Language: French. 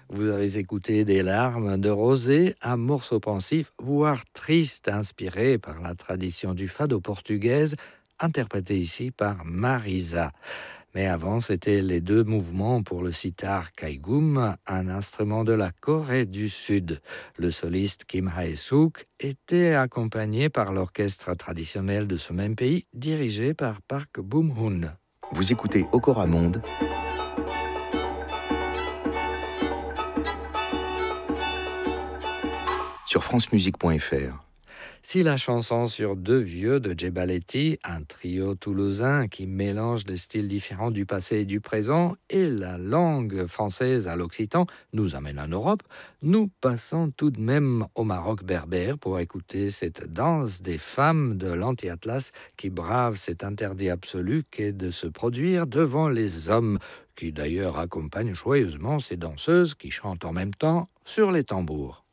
Vous avez écouté Des larmes de rosée, un morceau pensif, voire triste, inspiré par la tradition du fado portugaise, interprété ici par Marisa. Mais avant, c'était les deux mouvements pour le sitar kaigum, un instrument de la Corée du Sud. Le soliste Kim Hae-suk était accompagné par l'orchestre traditionnel de ce même pays, dirigé par Park Boom-hoon. Vous écoutez Okora Monde sur francemusique.fr. Si la chanson sur Deux vieux de Djebaletti, un trio toulousain qui mélange des styles différents du passé et du présent, et la langue française à l'occitan, nous amène en Europe, nous passons tout de même au Maroc berbère pour écouter cette danse des femmes de l'anti-Atlas qui bravent cet interdit absolu qu'est de se produire devant les hommes, qui d'ailleurs accompagnent joyeusement ces danseuses qui chantent en même temps sur les tambours.